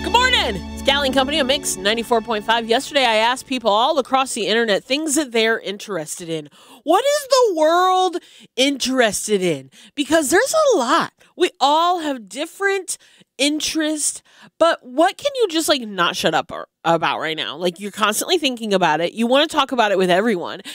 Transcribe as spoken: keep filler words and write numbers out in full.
Good morning. It's Callie and Company, a Mix ninety-four point five. Yesterday, I asked people all across the internet things that they're interested in. What is the world interested in? Because there's a lot. We all have different interests, but what can you just like not shut up or, about right now? Like you're constantly thinking about it. You want to talk about it with everyone.